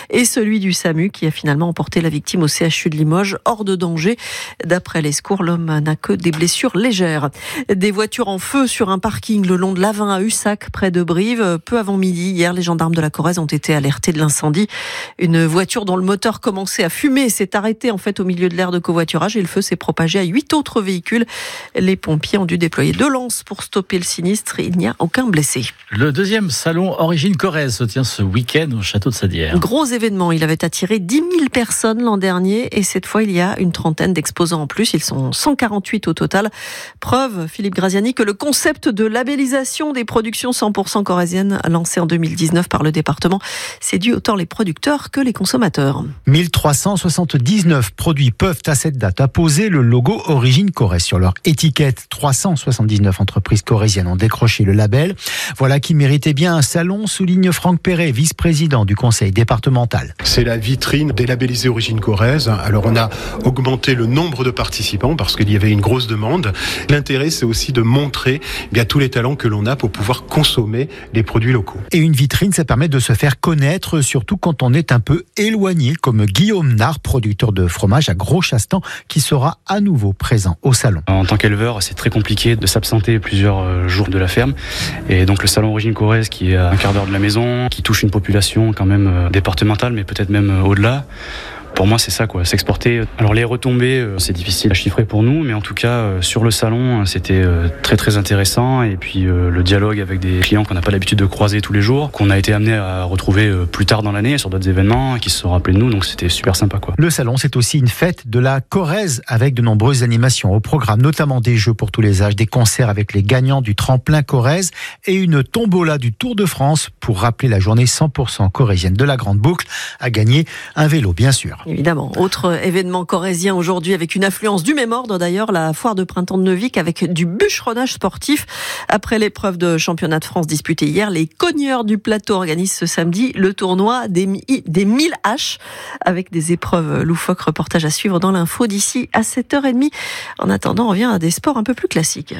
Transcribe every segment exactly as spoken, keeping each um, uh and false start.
et celui du SAMU qui a finalement emporté la victime au C H U de Limoges hors de danger. D'après les secours, l'homme n'a que des blessures légères. Des voitures en feu sur un parking le long de l'A vingt à Ussac, près de Brive. Peu avant midi, hier, les gendarmes de la Corrèze ont été alertés de l'incendie. Une voiture dont le moteur commençait à fumer s'est arrêtée en fait au milieu de l'aire de covoiturage et le feu s'est propagé à huit autres véhicules. Les pompiers ont dû déployer deux lances pour stopper le sinistre. Il n'y a aucun blessé. Le deuxième salon Origine Corrèze se tient ce week-end au château de Sadière. Gros événement, il avait attiré dix mille personnes l'an dernier et cette fois il y a une trentaine d'exposants en plus. Ils sont cent quarante-huit au total. Preuve, Philippe Graziani, que le concept de labellisation des productions cent pour cent corréziennes lancé en deux mille dix-neuf par le département séduit autant les producteurs que les consommateurs. mille trois cent soixante-dix-neuf produits peuvent à cette date apposer le logo Origine Corrèze sur leur étiquette. trois cent soixante-dix-neuf entreprises corréziennes ont décroché le label. Voilà qui méritait bien un salon, souligne Franck Perret, vice-président du conseil départemental. C'est la vitrine des labellisés Origine Corrèze. Alors on a augmenté le nombre de participants parce qu'il y avait une grosse demande. L'intérêt, c'est aussi de montrer eh bien tous les talents que l'on a pour pouvoir consommer les produits locaux. Et une vitrine, ça permet de se faire connaître, surtout quand on est un peu éloigné, comme Guillaume Nard, producteur de fromage à Gros-Chastan, qui sera à nouveau présent au salon. En tant qu'éleveur, c'est très compliqué de s'absenter plusieurs jours de la ferme. Et donc le salon Origine Corrèze, qui est à un quart d'heure de la maison, qui touche une population quand même départementale, mais peut-être même au-delà. Pour moi, c'est ça, quoi, s'exporter. Alors les retombées, c'est difficile à chiffrer pour nous, mais en tout cas, sur le salon, c'était très très intéressant. Et puis le dialogue avec des clients qu'on n'a pas l'habitude de croiser tous les jours, qu'on a été amené à retrouver plus tard dans l'année sur d'autres événements, qui se sont rappelés de nous, donc c'était super sympa, quoi. Le salon, c'est aussi une fête de la Corrèze avec de nombreuses animations au programme, notamment des jeux pour tous les âges, des concerts avec les gagnants du tremplin Corrèze et une tombola du Tour de France pour rappeler la journée cent pour cent corrézienne de la Grande Boucle, à gagner un vélo, bien sûr. Évidemment. Autre événement corrézien aujourd'hui avec une affluence du même ordre d'ailleurs, la foire de printemps de Neuvic avec du bûcheronnage sportif. Après l'épreuve de championnat de France disputée hier, les cogneurs du plateau organisent ce samedi le tournoi des, des mille haches avec des épreuves loufoques. Reportage à suivre dans l'info d'ici à sept heures trente. En attendant, on revient à des sports un peu plus classiques.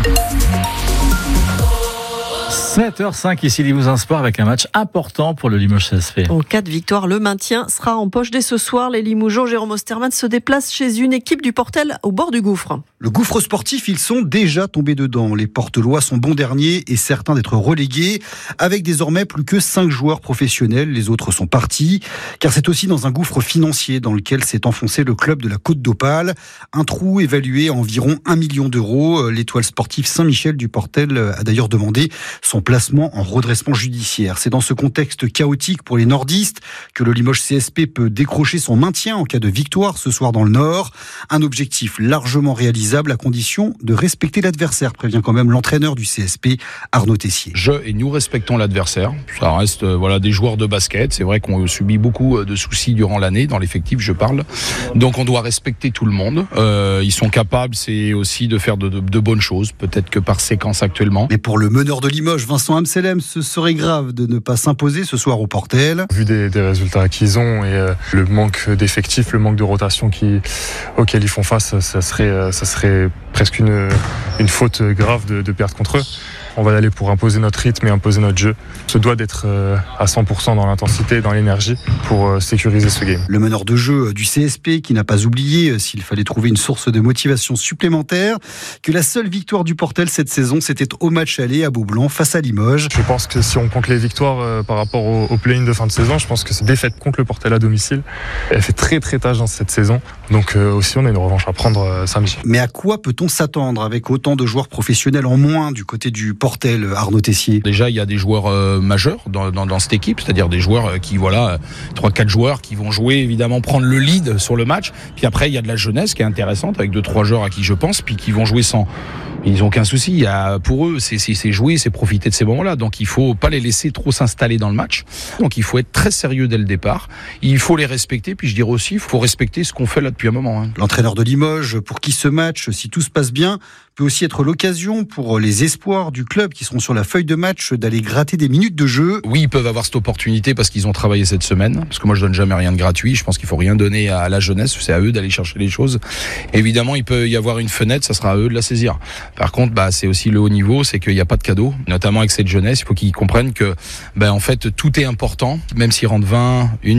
sept heures cinq ici Limousin Sport avec un match important pour le Limoges C S P. En cas de victoire, le maintien sera en poche dès ce soir. Les Limougeaux, Jérôme Osterman se déplacent chez une équipe du Portel au bord du gouffre. Le gouffre sportif, ils sont déjà tombés dedans. Les Portelois sont bons derniers et certains d'être relégués, avec désormais plus que cinq joueurs professionnels. Les autres sont partis, car c'est aussi dans un gouffre financier dans lequel s'est enfoncé le club de la Côte d'Opale. Un trou évalué à environ un million d'euros. L'étoile sportive Saint-Michel du Portel a d'ailleurs demandé son placement en redressement judiciaire. C'est dans ce contexte chaotique pour les nordistes que le Limoges C S P peut décrocher son maintien en cas de victoire ce soir dans le Nord. Un objectif largement réalisable à condition de respecter l'adversaire, prévient quand même l'entraîneur du C S P, Arnaud Tessier. Je et nous respectons l'adversaire. Ça reste euh, voilà, des joueurs de basket. C'est vrai qu'on subit beaucoup de soucis durant l'année, dans l'effectif je parle. Donc on doit respecter tout le monde. Euh, ils sont capables, c'est aussi de faire de, de, de bonnes choses, peut-être que par séquence actuellement. Mais pour le meneur de Limoges, Vincent Amselem, ce serait grave de ne pas s'imposer ce soir au Portel. Vu des, des résultats qu'ils ont et euh, le manque d'effectifs, le manque de rotation qui, auquel ils font face, ça serait, ça serait presque une, une faute grave de, de perdre contre eux. On va y aller pour imposer notre rythme et imposer notre jeu. On se doit d'être à cent pour cent dans l'intensité, dans l'énergie pour sécuriser ce game. Le meneur de jeu du C S P qui n'a pas oublié, s'il fallait trouver une source de motivation supplémentaire, que la seule victoire du Portel cette saison, c'était au match aller à Beaublanc face à Limoges. Je pense que si on compte les victoires euh, par rapport au, au play-in de fin de saison, je pense que cette défaite contre le Portel à domicile, elle fait très très tâche dans cette saison. Donc euh, aussi, on a une revanche à prendre euh, samedi. Mais à quoi peut-on s'attendre avec autant de joueurs professionnels en moins du côté du Portel, Arnaud Tessier? Déjà, il y a des joueurs euh, majeurs dans, dans, dans cette équipe, c'est-à-dire des joueurs qui, voilà, trois quatre joueurs qui vont jouer, évidemment, prendre le lead sur le match. Puis après, il y a de la jeunesse qui est intéressante, avec deux trois joueurs à qui je pense, puis qui vont jouer sans... Ils n'ont aucun souci. Il y a, pour eux, c'est, c'est, c'est jouer, c'est profiter de ces moments-là. Donc, il faut pas les laisser trop s'installer dans le match. Donc, il faut être très sérieux dès le départ. Il faut les respecter. Puis, je dirais aussi, il faut respecter ce qu'on fait là depuis un moment. Hein. L'entraîneur de Limoges, pour qui ce match, si tout se passe bien, peut aussi être l'occasion pour les espoirs du club qui seront sur la feuille de match d'aller gratter des minutes de jeu. Oui, ils peuvent avoir cette opportunité parce qu'ils ont travaillé cette semaine. Parce que moi, je donne jamais rien de gratuit. Je pense qu'il faut rien donner à la jeunesse. C'est à eux d'aller chercher les choses. Évidemment, il peut y avoir une fenêtre. Ça sera à eux de la saisir. Par contre, bah, c'est aussi le haut niveau. C'est qu'il n'y a pas de cadeau. Notamment avec cette jeunesse, il faut qu'ils comprennent que, bah, en fait, tout est important. Même s'ils rentrent vingt, une